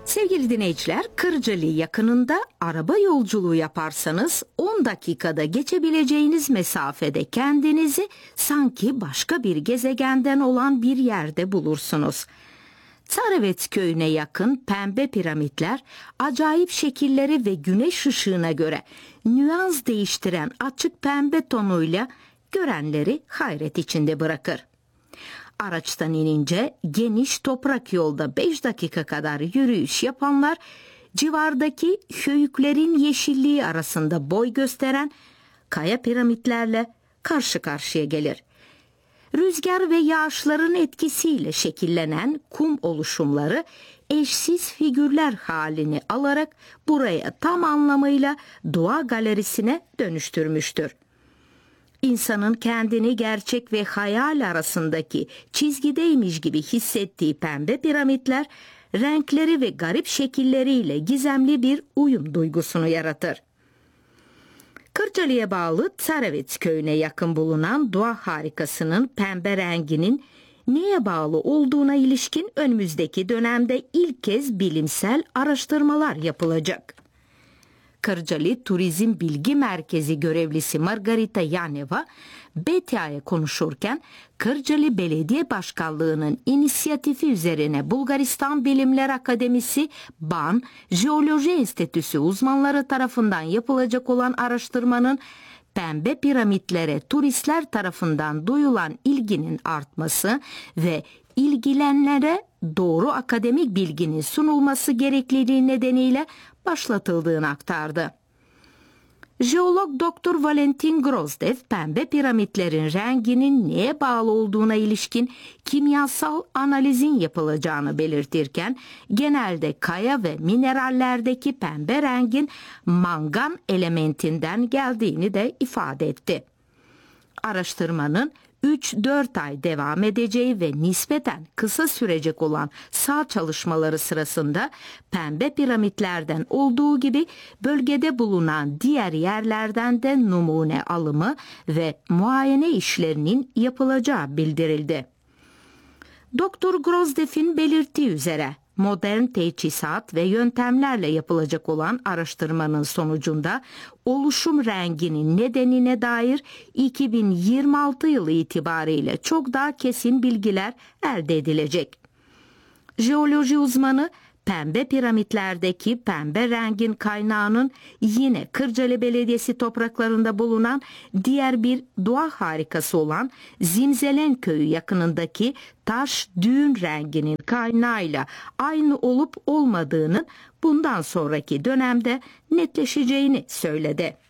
Sevgili dinleyiciler, Kırcalı yakınında araba yolculuğu yaparsanız 10 dakikada geçebileceğiniz mesafede kendinizi sanki başka bir gezegenden olan bir yerde bulursunuz. Tsarevets köyüne yakın pembe piramitler acayip şekilleri ve güneş ışığına göre nüans değiştiren açık pembe tonuyla görenleri hayret içinde bırakır. Araçtan inince geniş toprak yolda 5 dakika kadar yürüyüş yapanlar civardaki höyüklerin yeşilliği arasında boy gösteren kaya piramitlerle karşı karşıya gelir. Rüzgar ve yağışların etkisiyle şekillenen kum oluşumları eşsiz figürler halini alarak buraya tam anlamıyla doğa galerisine dönüştürmüştür. İnsanın kendini gerçek ve hayal arasındaki çizgideymiş gibi hissettiği pembe piramitler, renkleri ve garip şekilleriyle gizemli bir uyum duygusunu yaratır. Kırcalı'ya bağlı Tsarevets köyüne yakın bulunan doğa harikasının pembe renginin neye bağlı olduğuna ilişkin önümüzdeki dönemde ilk kez bilimsel araştırmalar yapılacak. Kırcalı Turizm Bilgi Merkezi görevlisi Margarita Yaneva, BTA'ya konuşurken Kırcalı Belediye Başkanlığı'nın inisiyatifi üzerine Bulgaristan Bilimler Akademisi BAN Jeoloji Enstitüsü uzmanları tarafından yapılacak olan araştırmanın pembe piramitlere turistler tarafından duyulan ilginin artması ve ilgilenenlere doğru akademik bilginin sunulması gerekliliği nedeniyle başlatıldığını aktardı. Jeolog Dr. Valentin Grozdev, pembe piramitlerin renginin neye bağlı olduğuna ilişkin kimyasal analizin yapılacağını belirtirken, genelde kaya ve minerallerdeki pembe rengin mangan elementinden geldiğini de ifade etti. Araştırmanın 3-4 ay devam edeceği ve nispeten kısa sürecek olan sağ çalışmaları sırasında pembe piramitlerden olduğu gibi bölgede bulunan diğer yerlerden de numune alımı ve muayene işlerinin yapılacağı bildirildi. Dr. Grozdev'in belirttiği üzere modern teçhizat ve yöntemlerle yapılacak olan araştırmanın sonucunda oluşum renginin nedenine dair 2026 yılı itibariyle çok daha kesin bilgiler elde edilecek. Jeoloji uzmanı pembe piramitlerdeki pembe rengin kaynağının yine Kırcalı Belediyesi topraklarında bulunan diğer bir doğa harikası olan Zimzelen köyü yakınındaki taş düğün renginin kaynağıyla aynı olup olmadığının bundan sonraki dönemde netleşeceğini söyledi.